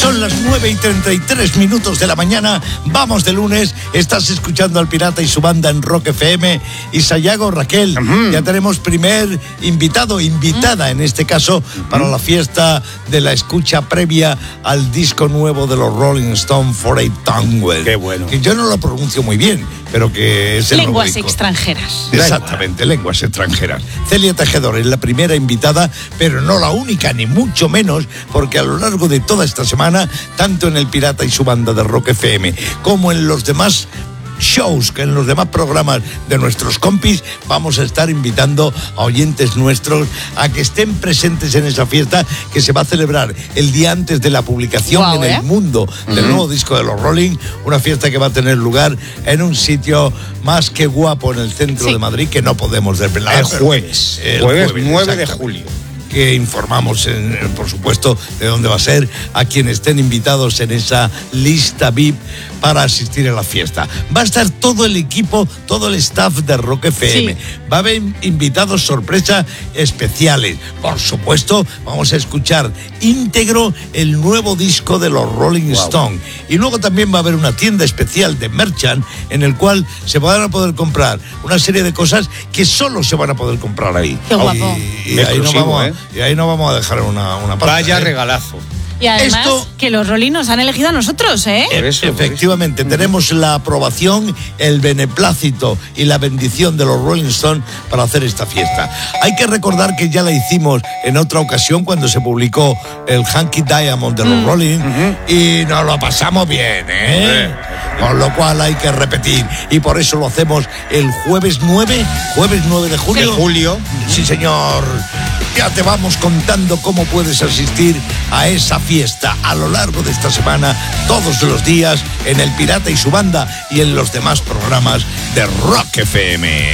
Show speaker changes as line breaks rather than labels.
Son las 9:33 de la mañana. Vamos de lunes. Estás escuchando al Pirata y su banda en Rock FM. Y Sayago, Raquel, ya tenemos primer invitado, invitada en este caso, para la fiesta de la escucha previa al disco nuevo de los Rolling Stones, For a Tongue.
Qué bueno.
Que yo no lo pronuncio muy bien, pero que es el
lenguas
rúbrico.
Extranjeras.
Exactamente, lenguas extranjeras. Celia Tejedor es la primera invitada, pero no la única, ni mucho menos, porque a lo largo de toda esta semana, tanto en el Pirata y su banda de Rock FM, como en los demás shows, que en los demás programas de nuestros compis, vamos a estar invitando a oyentes nuestros a que estén presentes en esa fiesta que se va a celebrar el día antes de la publicación en el mundo del nuevo disco de los Rolling, una fiesta que va a tener lugar en un sitio más que guapo en el centro de Madrid, que no podemos desvelar.
El jueves 9 de julio.
Que informamos, por supuesto, de dónde va a ser, a quienes estén invitados en esa lista VIP para asistir a la fiesta. Va a estar todo el equipo, todo el staff de Rock FM. Va a haber invitados sorpresa especiales. Por supuesto, vamos a escuchar íntegro el nuevo disco de los Rolling Stones. Y luego también va a haber una tienda especial de Merchant en el cual se van a poder comprar una serie de cosas que solo se van a poder comprar ahí.
Qué guapo.
Y ahí no vamos a dejar una parte.
Vaya regalazo.
Y además, que los Rolling nos han elegido a nosotros, ¿eh?
Efectivamente, tenemos la aprobación, el beneplácito y la bendición de los Rolling Stones para hacer esta fiesta. Hay que recordar que ya la hicimos en otra ocasión cuando se publicó el Hanky Diamond de los Rolling y nos lo pasamos bien, ¿eh? Con lo cual hay que repetir y por eso lo hacemos el jueves 9 de julio.
De julio.
Sí, señor. Ya te vamos contando cómo puedes asistir a esa fiesta a lo largo de esta semana, todos los días, en El Pirata y su banda y en los demás programas de Rock FM.